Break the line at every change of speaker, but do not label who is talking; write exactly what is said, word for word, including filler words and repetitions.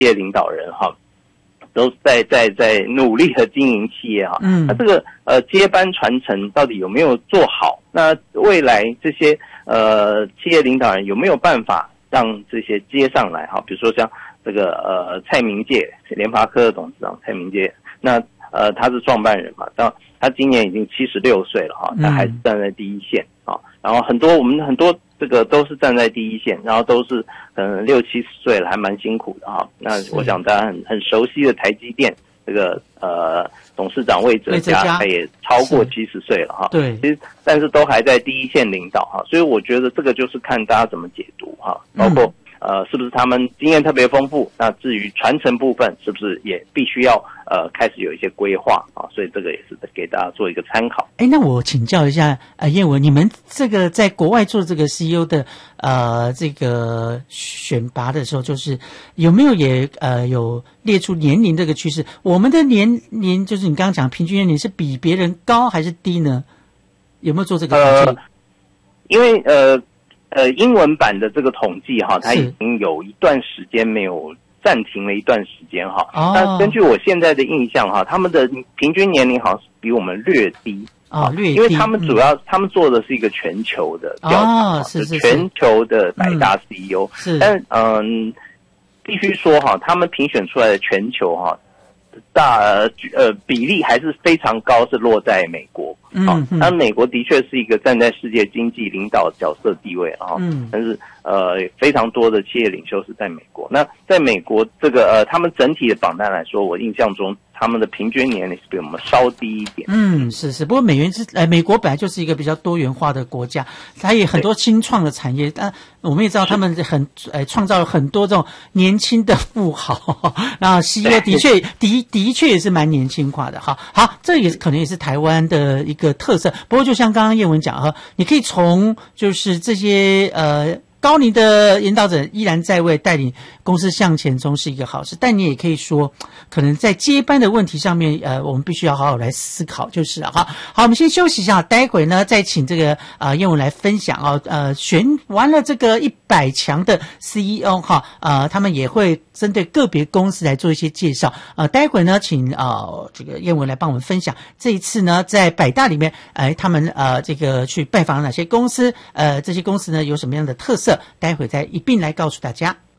业领导人哈，都在在在努力的经营企业哈。嗯，那这个呃接班传承到底有没有做好？那未来这些呃企业领导人有没有办法让这些接上来哈？比如说像这个呃蔡明介，联发科的董事长蔡明介，那呃他是创办人嘛，到他今年已经七十六岁了哈，他还是站在第一线啊。然后很多我们很多这个都是站在第一线，然后都是可能六七十岁了，还蛮辛苦的哈。那我想大家很很熟悉的台积电这个呃董事长魏哲家，他也超过七十岁了哈。对，其实但是都还在第一线领导哈，所以我觉得这个就是看大家怎么解读哈，包括。嗯呃，是不是他们经验特别丰富？那至于传承部分，是不是也必须要呃开始有一些规划啊？所以这个也是给大家做一个参考。
哎，那我请教一下，呃，燕文，你们这个在国外做这个 C E O 的呃这个选拔的时候，就是有没有也呃有列出年龄这个趋势？我们的年龄就是你刚刚讲平均年龄是比别人高还是低呢？有没有做这个统计？
呃，因为呃。呃，英文版的这个统计哈，它已经有一段时间没有暂停了一段时间哈。哦。那根据我现在的印象哈，他们的平均年龄好像是比我们略低。
哦，略低。
因为他们主要、嗯、他们做的是一个全球的调查，
哦，是是是，
全球的百大 C E O。嗯、是。但嗯，必须说哈，他们评选出来的全球哈大呃比例还是非常高，是落在美国。嗯，那、哦、美国的确是一个站在世界经济领导角色地位啊，嗯，但是呃非常多的企业领袖是在美国。那在美国这个呃他们整体的榜单来说，我印象中他们的平均年龄是比我们稍低一点。
嗯，是是，不过美元是呃美国本来就是一个比较多元化的国家，它也很多新创的产业，但我们也知道他们很呃创造了很多这种年轻的富豪，然后 C E O 的确的的确也是蛮年轻化的。好，好，这也可能也是台湾的一个个特色。不过就像刚刚燕文讲哈，你可以从就是这些呃高龄的领导者依然在位，带领公司向前冲是一个好事，但你也可以说可能在接班的问题上面呃我们必须要好好来思考就是了哈。好，我们先休息一下，待会呢再请这个呃燕文来分享啊呃选完了这个一百强的 C E O 哈呃他们也会针对个别公司来做一些介绍呃待会呢请呃这个燕文来帮我们分享这一次呢在百大里面呃他们呃这个去拜访哪些公司呃这些公司呢有什么样的特色，待会再一并来告诉大家。